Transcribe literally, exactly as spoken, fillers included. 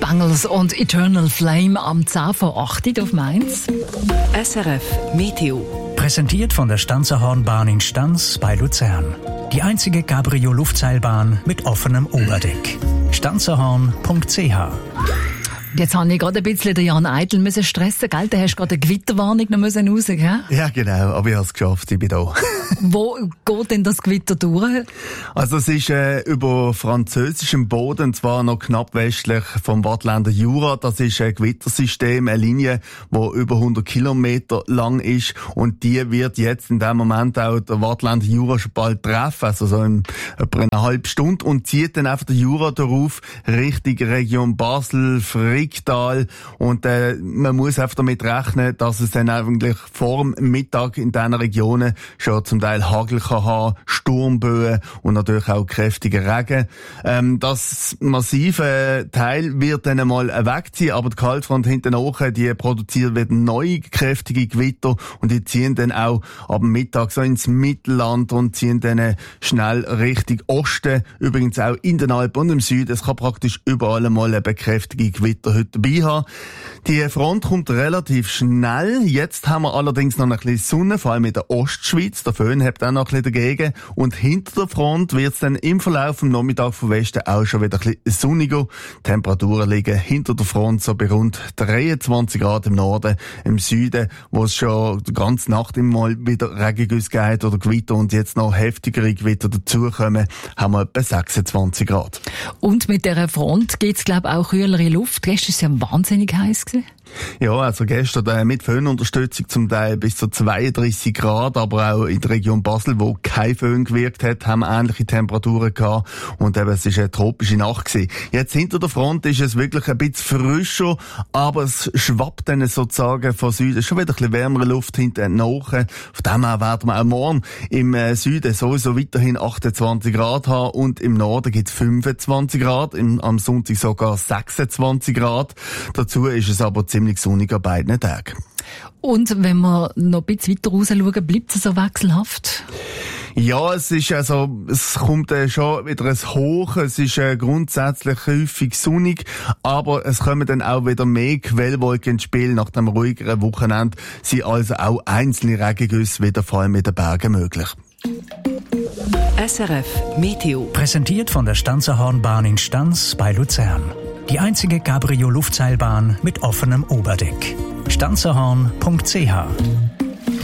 Bangles und Eternal Flame am zehn vor acht auf Mainz. S R F Meteo. Präsentiert von der Stanzerhornbahn in Stanz bei Luzern. Die einzige Cabrio-Luftseilbahn mit offenem Oberdeck. stanzerhorn punkt c h. Jetzt habe ich gerade ein bisschen den Jan Eitel müssen stressen, gell? Da hast du gerade eine Gewitterwarnung noch müssen raus, gell? Ja, genau, aber ich habe es geschafft, ich bin da. Wo geht denn das Gewitter durch? Also es ist äh, über französischem Boden, zwar noch knapp westlich vom Waadtländer Jura. Das ist ein Gewittersystem, eine Linie, die über hundert Kilometer lang ist, und die wird jetzt in dem Moment auch der Waadtländer Jura schon bald treffen, also so in etwa einer halben Stunde, und zieht dann einfach den Jura darauf Richtung Region Basel, Fricktal, und äh, man muss einfach damit rechnen, dass es dann eigentlich vor dem Mittag in diesen Regionen schon zum Teil Hagel kann haben, Sturmböen und natürlich auch kräftiger Regen. Ähm, das massive Teil wird dann einmal wegziehen, aber die Kaltfront hinten nachher, die produziert wieder neue kräftige Gewitter, und die ziehen dann auch ab Mittag so ins Mittelland und ziehen dann schnell Richtung Osten, übrigens auch in den Alpen und im Süden. Es kann praktisch überall einmal eben kräftige Gewitter heute dabei haben. Die Front kommt relativ schnell. Jetzt haben wir allerdings noch ein bisschen Sonne, vor allem in der Ostschweiz. Der Föhn hat auch noch ein bisschen dagegen. Und hinter der Front wird es dann im Verlauf vom Nachmittag vom Westen auch schon wieder ein bisschen sonniger. Temperaturen liegen hinter der Front so bei rund dreiundzwanzig Grad im Norden, im Süden, wo es schon die ganze Nacht immer mal wieder Regengüsse geht oder Gewitter und jetzt noch heftigere Gewitter dazukommen, haben wir etwa sechsundzwanzig Grad. Und mit dieser Front gibt es, glaube ich, auch kühlere Luft. Gestern war es ja wahnsinnig heiß gewesen. Ja, also gestern äh, mit Föhnunterstützung zum Teil bis zu zweiunddreissig Grad, aber auch in der Region Basel, wo kein Föhn gewirkt hat, haben wir ähnliche Temperaturen gehabt, und eben, es ist eine tropische Nacht gewesen. Jetzt hinter der Front ist es wirklich ein bisschen frischer, aber es schwappt dann sozusagen von Süden schon wieder ein bisschen wärmere Luft hinten nach. Von dem her werden wir auch morgen im äh, Süden sowieso weiterhin achtundzwanzig Grad haben, und im Norden gibt es fünfundzwanzig Grad, im, am Sonntag sogar sechsundzwanzig Grad. Dazu ist es aber ziemlich sonnig an beiden Tagen. Und wenn wir noch ein bisschen weiter raus schauen, bleibt es so wechselhaft? Ja, es ist also, es kommt äh, schon wieder ein Hoch, es ist äh, grundsätzlich häufig sonnig, aber es kommen dann auch wieder mehr Quellwolken ins Spiel. Nach dem ruhigeren Wochenende sind also auch einzelne Regengüsse wieder vor allem in den Bergen möglich. S R F Meteo. Präsentiert von der Stanzerhornbahn in Stanz bei Luzern. Die einzige Cabrio-Luftseilbahn mit offenem Oberdeck. stanzerhorn punkt c h.